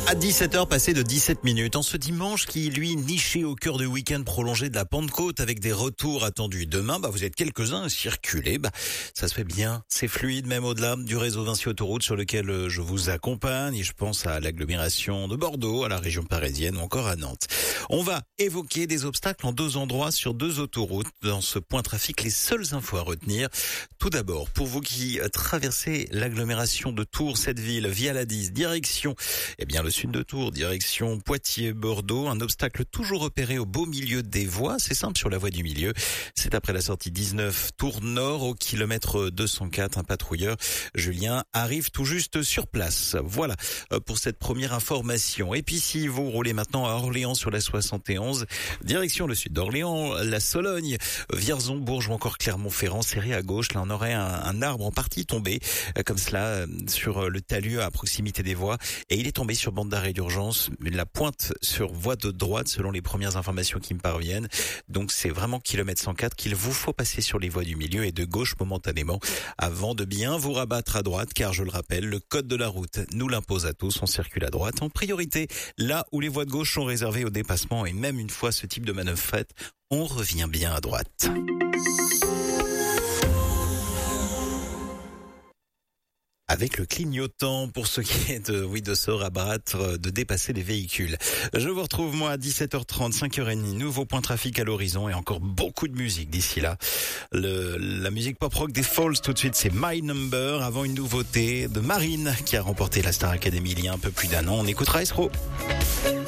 À 17h passé de 17 minutes, en ce dimanche qui, lui, niché au cœur du week-end prolongé de la Pentecôte avec des retours attendus demain, vous êtes quelques-uns à circuler, ça se fait bien, c'est fluide même au-delà du réseau Vinci Autoroute sur lequel je vous accompagne et je pense à l'agglomération de Bordeaux, à la région parisienne ou encore à Nantes. On va évoquer des obstacles en deux endroits sur deux autoroutes dans ce point trafic, les seules infos à retenir. Tout d'abord, pour vous qui traversez l'agglomération de Tours, cette ville, via la 10, direction, le sud de Tours, direction Poitiers-Bordeaux, un obstacle toujours repéré au beau milieu des voies, c'est simple sur la voie du milieu. C'est après la sortie 19 Tours Nord au kilomètre 204, un patrouilleur, Julien, arrive tout juste sur place. Voilà pour cette première information. Et puis si vous roulez maintenant à Orléans sur la 71, direction le sud d'Orléans, la Sologne, Vierzon, Bourges ou encore Clermont-Ferrand, serré à gauche, là on aurait un arbre en partie tombé, comme cela, sur le talus à proximité des voies, et il est tombé sur bande d'arrêt d'urgence, la pointe sur voie de droite selon les premières informations qui me parviennent. Donc c'est vraiment kilomètre 104 qu'il vous faut passer sur les voies du milieu et de gauche momentanément avant de bien vous rabattre à droite, car je le rappelle, le code de la route nous l'impose à tous, on circule à droite en priorité là où les voies de gauche sont réservées au dépassement, et même une fois ce type de manœuvre faite, on revient bien à droite. Avec le clignotant pour ce qui est de se rabattre, de dépasser les véhicules. Je vous retrouve moi à 17h30, 5h30, nouveau point trafic à l'horizon et encore beaucoup de musique d'ici là. La musique pop-rock des Falls tout de suite, c'est My Number, avant une nouveauté de Marine qui a remporté la Star Academy il y a un peu plus d'un an. On écoutera Esro.